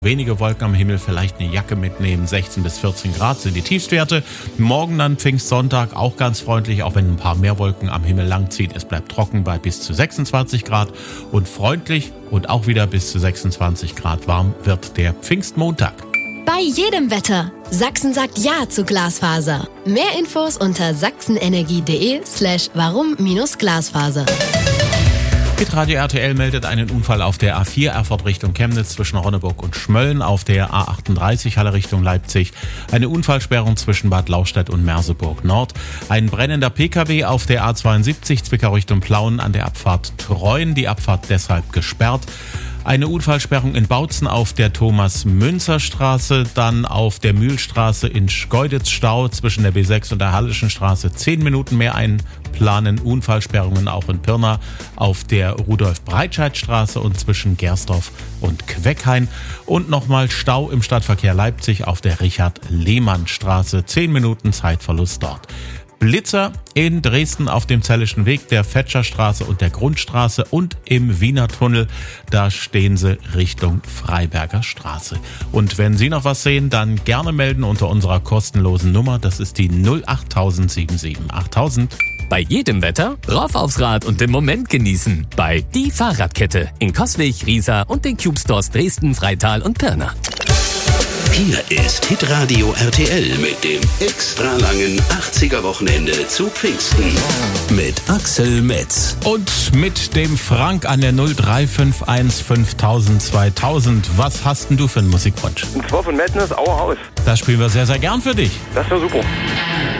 Wenige Wolken am Himmel, vielleicht eine Jacke mitnehmen, 16 bis 14 Grad sind die Tiefstwerte. Morgen dann Pfingstsonntag, auch ganz freundlich, auch wenn ein paar mehr Wolken am Himmel langziehen. Es bleibt trocken bei bis zu 26 Grad und freundlich und auch wieder bis zu 26 Grad warm wird der Pfingstmontag. Bei jedem Wetter. Sachsen sagt Ja zu Glasfaser. Mehr Infos unter sachsenenergie.de/warum-Glasfaser. Hitradio RTL meldet einen Unfall auf der A4 Erfurt Richtung Chemnitz zwischen Ronneburg und Schmölln, auf der A38 Halle Richtung Leipzig. Eine Unfallsperrung zwischen Bad Lauchstädt und Merseburg Nord. Ein brennender Pkw auf der A72 Zwickau Richtung Plauen an der Abfahrt Treuen. Die Abfahrt deshalb gesperrt. Eine Unfallsperrung in Bautzen auf der Thomas-Münzer-Straße, dann auf der Mühlstraße in Schkeuditz Stau zwischen der B6 und der Hallischen Straße 10 Minuten mehr einplanen. Unfallsperrungen auch in Pirna auf der Rudolf-Breitscheid-Straße und zwischen Gersdorf und Queckhain. Und nochmal Stau im Stadtverkehr Leipzig auf der Richard-Lehmann-Straße. 10 Minuten Zeitverlust dort. Blitzer in Dresden auf dem Zellischen Weg, der Fetscherstraße und der Grundstraße und im Wiener Tunnel. Da stehen sie Richtung Freiberger Straße. Und wenn Sie noch was sehen, dann gerne melden unter unserer kostenlosen Nummer. Das ist die 08000 8000. Bei jedem Wetter rauf aufs Rad und den Moment genießen. Bei Die Fahrradkette in Coswig, Riesa und den Cube Stores Dresden, Freital und Pirna. Hier ist Hitradio RTL mit dem extra langen 80er-Wochenende zu Pfingsten. Mit Axel Metz. Und mit dem Frank an der 0351 5000 2000. Was hast denn du für einen Musikwunsch? Und zwar von Madness, Our House. Das spielen wir sehr, sehr gern für dich. Das wäre super.